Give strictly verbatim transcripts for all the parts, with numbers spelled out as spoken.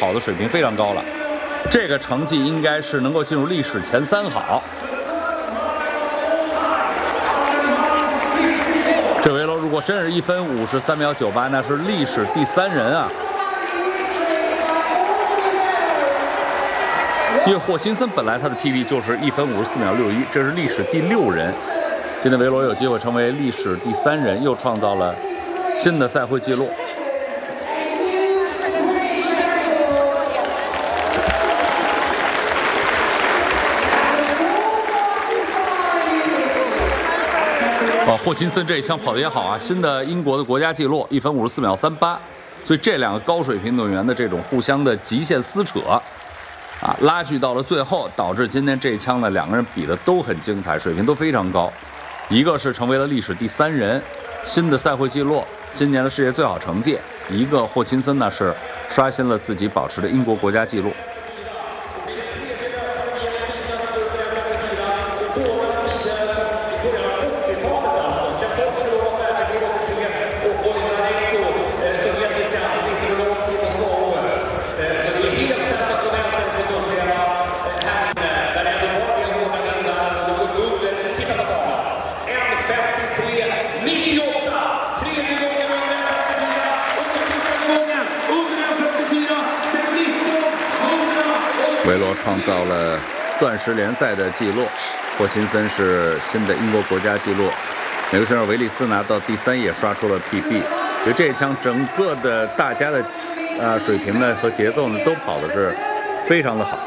跑的水平非常高了，这个成绩应该是能够进入历史前三好。这维罗如果真是一分五十三秒九八，那是历史第三人啊！因为霍金森本来他的 P B 就是一分五十四秒六一，这是历史第六人。今天维罗有机会成为历史第三人，又创造了新的赛会纪录。哦，霍金森这一枪跑得也好啊，新的英国的国家纪录一分五十四秒三八。所以这两个高水平运动员的这种互相的极限撕扯。啊，拉锯到了最后，导致今天这一枪呢，两个人比的都很精彩，水平都非常高。一个是成为了历史第三人，新的赛会纪录，今年的世界最好成绩；一个霍金森呢是刷新了自己保持的英国国家纪录。维罗创造了钻石联赛的纪录，霍金森是新的英国国家纪录，美国选手维利斯拿到第三页刷出了 P B。所以这一枪整个的大家的呃水平呢和节奏呢都跑的是非常的好。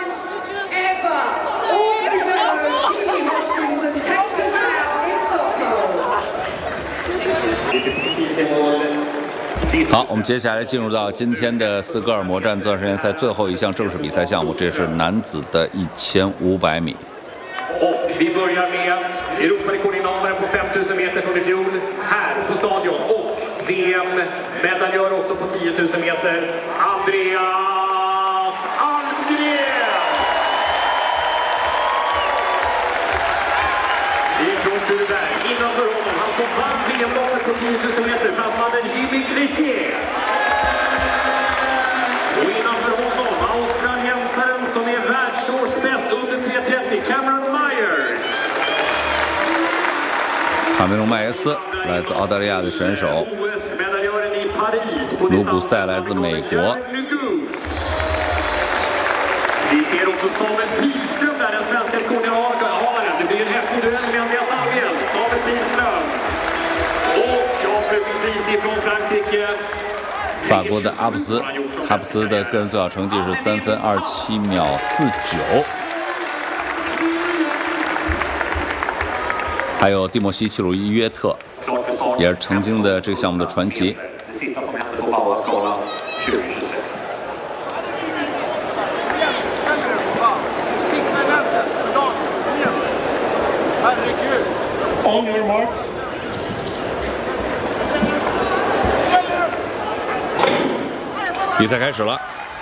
好，我们接下来进入到今天的斯德哥尔摩站钻石联赛最后一项正式比赛项目，这是男子的一千五百米。 Och vi börjar med Europarekordinnehavaren på fem tusen meter från i fjol här på stadion och V M-medaljör också på tio tusen meter, Andreas Almgren! Ifrån Tureberg, innanför honom, han som vann V M-loppet på tio tusen meter, fransmannen Jimmy Glissier. Och innanför honom, australiensaren som är världsårsbäst under tre trettio, Cameron Myers. 卡梅隆·麦耶斯来自澳大利亚的选手，卢古塞来自美国。 Vi ser också Samuel Pilström där, den svenska rekordinnehavaren. Det blir en häftig duell med Andreas Almgren. Samuel Pilström. Och avslutningsvis ifrån Frankrike. 法国的阿布斯，阿布斯的个人最好成绩是三分二七秒四九。还有蒂莫西·切鲁伊约特，也是曾经的这个项目的传奇。比赛开始了。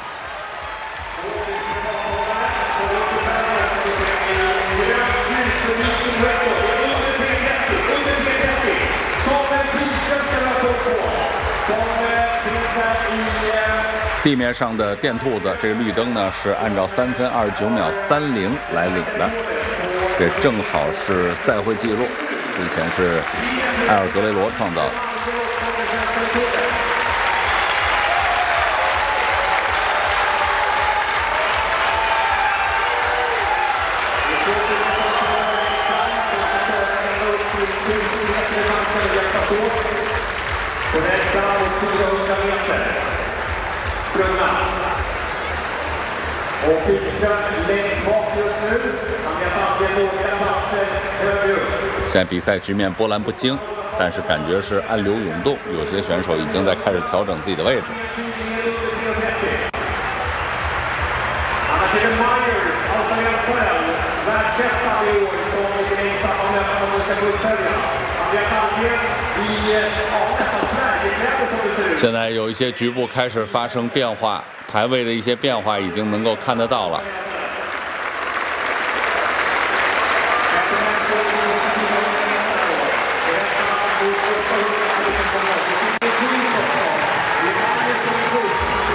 地面上的电兔子，这个绿灯呢是按照三分二十九秒三零来领的，这正好是赛会纪录，之前是埃尔格雷罗创造的。现在比赛局面波澜不惊，但是感觉是暗流涌动，有些选手已经在开始调整自己的位置。现在有一些局部开始发生变化，排位的一些变化已经能够看得到了。